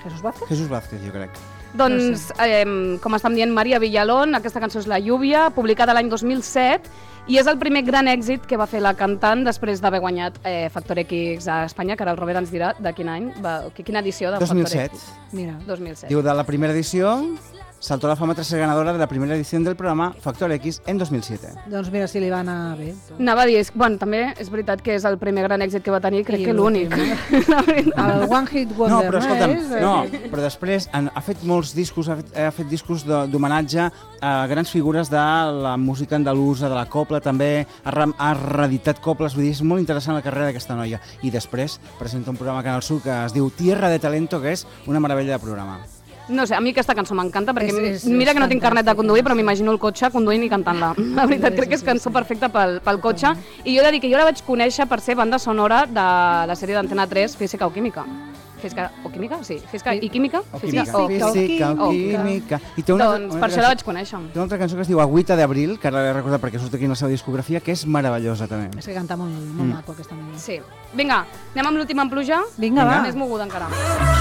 Jesús Vázquez, jo crec. Doncs, com estem dient, Maria Villalón, aquesta cançó és La lluvia, publicada l'any 2007, i és el primer gran èxit que va fer la cantant després d'haver guanyat Factor X a Espanya, que ara el Robert ens dirà de quin any, quina edició de Factor 2007. X. Mira, 2007. Diu, de la primera edició, saltó a la fama tras ser ganadora de la primera edición del programa Factor X en 2007. Doncs mira, si li va anar bé. Anava a dir, bueno, també és veritat que és el primer gran èxit que va tenir, crec que l'únic. El One Hit Wonder, no, però escolta'm, no? Però després ha fet molts discos, ha fet discos d'homenatge a grans figures de la música andalusa, de la copla també, ha reeditat coples, vull dir, és molt interessant la carrera d'aquesta noia. I després presenta un programa a Canal Sur que es diu Tierra de Talento, que és una meravella de programa. No sé, a mi aquesta cançó m'encanta, perquè mira que no tinc carnet de conduir, però m'imagino el cotxe conduint i cantant-la. La veritat, crec que és cançó perfecta pel cotxe. I jo he de dir que jo la vaig conèixer per ser banda sonora de la sèrie d'Antena 3, Física o Química. Física o Química? Sí. Física i Química? Física o Química. Doncs per això la vaig conèixer. Té una altra cançó que es diu Agüita d'Abril, que ara l'he recordat perquè surt aquí en la seva discografia, que és meravellosa també. És que canta molt maco aquesta noia. Sí. Vinga, anem amb l'última en pluja? Vinga, va. Més moguda encara.